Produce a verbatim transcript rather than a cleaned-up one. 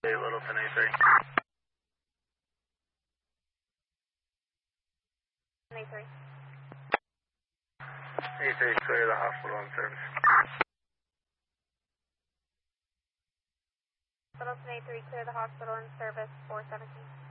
Hey, Littleton A three. A three. A three, clear the hospital on service. Littleton A three, clear the hospital in service, four seventeen.